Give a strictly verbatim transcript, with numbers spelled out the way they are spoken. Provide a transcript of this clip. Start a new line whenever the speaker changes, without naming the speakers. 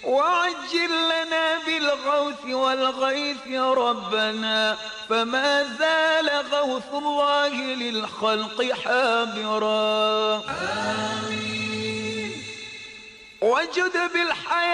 وعجل لنا بالغوث والغيث يا ربنا، فما زال غوث الله للخلق حاضرا. آمين. وجد بالحياة